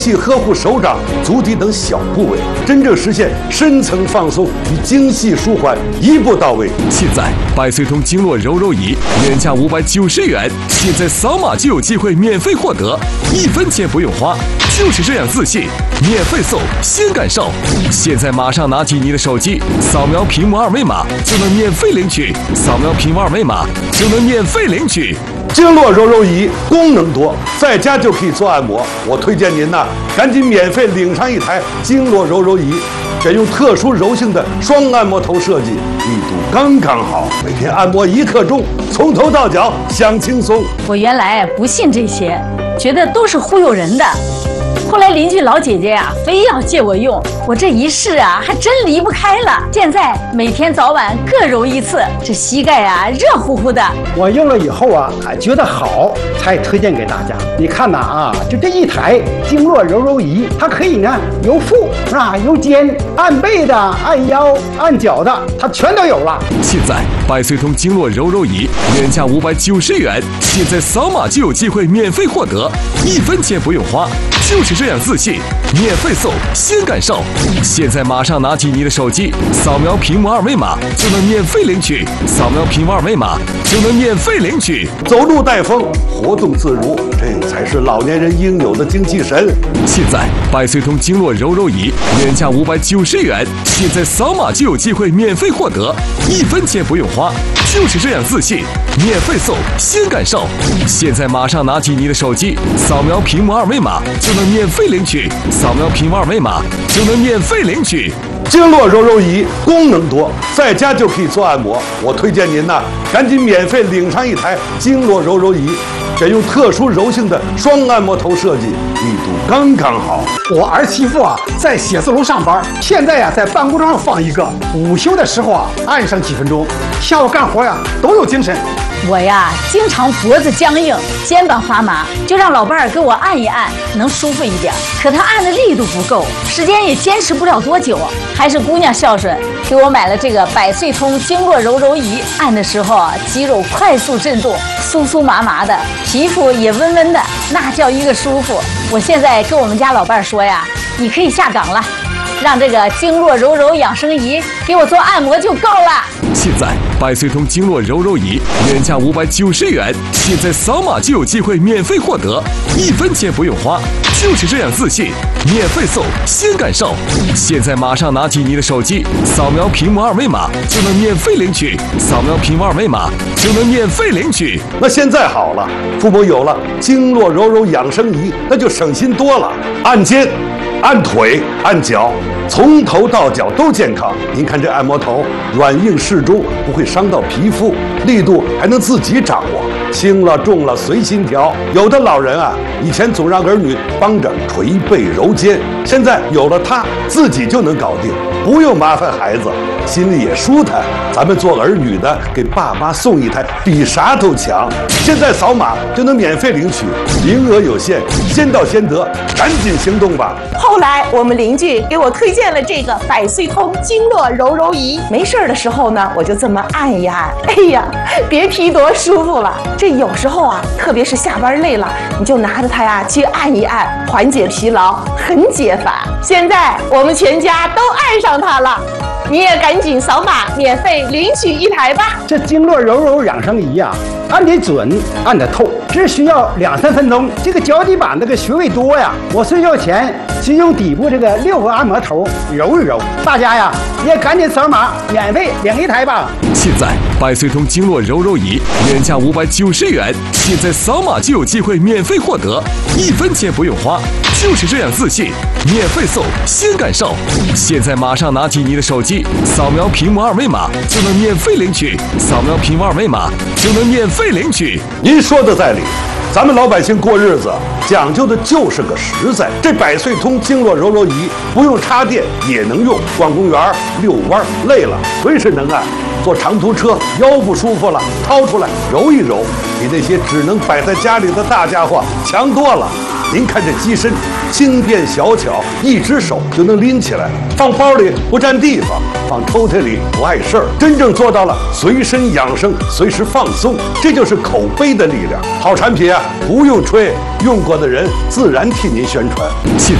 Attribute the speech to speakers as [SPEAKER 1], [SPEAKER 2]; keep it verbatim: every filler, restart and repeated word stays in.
[SPEAKER 1] 细呵护手掌、足底等小部位，真正实现深层放松与精细舒缓，一步到位。
[SPEAKER 2] 现在百岁通经络揉揉仪原价五百九十元，现在扫码就有机会免费获得，一分钱不用花，就是这样自信，免费送，先感受。现在马上拿起你的手机，扫描屏幕二维码就能免费领取，扫描屏幕二维码就能免费领取。
[SPEAKER 1] 经络揉揉仪功能多，在家就可以做按摩。我推荐您呐，赶紧免费领上一台经络揉揉仪，选用特殊柔性的双按摩头设计，力度刚刚好，每天按摩一刻钟，从头到脚享轻松。
[SPEAKER 3] 我原来不信这些，觉得都是忽悠人的。后来邻居老姐姐呀、啊，非要借我用，我这一试啊，还真离不开了。现在每天早晚各揉一次，这膝盖啊热乎乎的。
[SPEAKER 4] 我用了以后啊，还觉得好，才推荐给大家。你看呐啊，就这一台经络揉揉仪，它可以呢由腹啊由肩按背的、按腰、按脚的，它全都有了。
[SPEAKER 2] 现在百岁通经络揉揉仪原价五百九十元，现在扫码就有机会免费获得，一分钱不用花。就是这样自信，免费送，先感受。现在马上拿起你的手机，扫描屏幕二维码就能免费领取，扫描屏幕二维码就能免费领取。
[SPEAKER 1] 走路带风，活动自如，这才是老年人应有的精气神。
[SPEAKER 2] 现在百岁通经络揉揉仪原价五百九十元，现在扫码就有机会免费获得，一分钱不用花。就是这样自信，免费送，先感受。现在马上拿起你的手机，扫描屏幕二维码就能免费领取，扫描屏幕二维码就能免费领取。
[SPEAKER 1] 经络揉揉仪功能多，在家就可以做按摩。我推荐您呐，赶紧免费领上一台经络揉揉仪，选用特殊柔性的双按摩头设计，力度刚刚好。
[SPEAKER 4] 我儿媳妇啊，在写字楼上班，现在呀、啊、在办公桌上放一个，午休的时候啊按上几分钟，下午干活呀都有精神。
[SPEAKER 3] 我呀，经常脖子僵硬、肩膀发麻，就让老伴儿给我按一按，能舒服一点。可他按的力度不够，时间也坚持不了多久。还是姑娘孝顺，给我买了这个百岁通经络揉揉仪，按的时候啊，肌肉快速震动，酥酥麻麻的，皮肤也温温的，那叫一个舒服。我现在跟我们家老伴儿说呀，你可以下岗了。让这个经络揉揉养生仪给我做按摩就够了。
[SPEAKER 2] 现在百岁通经络揉揉仪原价五百九十元，现在扫码就有机会免费获得，一分钱不用花，就是这样自信，免费送，先感受。现在马上拿起你的手机，扫描屏幕二维码就能免费领取，扫描屏幕二维码就能免费领取。
[SPEAKER 1] 那现在好了，父母有了经络揉揉养生仪，那就省心多了。按肩、按腿、按脚，从头到脚都健康。您看这按摩头软硬适中，不会伤到皮肤，力度还能自己掌握，轻了重了随心调。有的老人啊，以前总让儿女帮着捶背揉肩，现在有了它，自己就能搞定，不用麻烦孩子，心里也舒坦。咱们做儿女的，给爸妈送一台，比啥都强。现在扫码就能免费领取，名额有限，先到先得，赶紧行动吧。
[SPEAKER 5] 后来我们邻居给我推荐了这个百岁通经络揉揉仪，没事的时候呢，我就这么按一按，哎呀，别提多舒服了。这有时候啊，特别是下班累了，你就拿着它呀去按一按，缓解疲劳，很解烦。现在我们全家都爱上它了，你也赶紧扫码免费领取一台吧。
[SPEAKER 4] 这经络揉揉养生仪啊，按得准，按得透，只需要两三分钟。这个脚底板那个穴位多呀，我睡觉前就用底部这个六个按摩头揉一揉。大家呀也赶紧扫码免费领一台吧。
[SPEAKER 2] 现在百岁通经络揉揉仪原价五百九十元，现在扫码就有机会免费获得，一分钱不用花，就是这样自信，免费送，先感受。现在马上拿起你的手机，扫描屏幕二维码就能免费领取，扫描屏幕二维码就能免费领取。
[SPEAKER 1] 您说的在理，咱们老百姓过日子讲究的就是个实在。这百岁通经络揉揉仪不用插电也能用，逛公园遛弯累了随时能按。坐长途车腰不舒服了，掏出来揉一揉，比那些只能摆在家里的大家伙强多了。 您看这机身轻便小巧，一只手就能拎起来，放包里不占地方，放抽屉里不碍事儿，真正做到了随身养生，随时放松。这就是口碑的力量。好产品啊，不用吹，用过的人自然替您宣传。